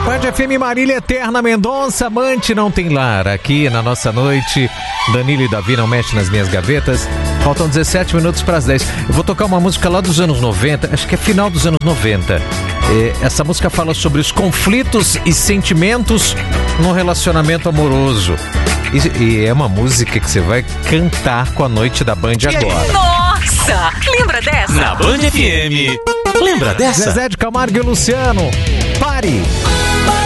Band FM Marília Eterna Mendonça, amante não tem lar. Aqui na nossa noite, Danilo e Davi não mexem nas minhas gavetas. Faltam 17 minutos para as 10. Eu vou tocar uma música lá dos anos 90, acho que é final dos anos 90. Essa música fala sobre os conflitos e sentimentos no relacionamento amoroso. E é uma música que você vai cantar com a noite da Band agora. Nossa! Lembra dessa? Na Band FM. Lembra dessa? Zezé de Camargo e Luciano. Pare!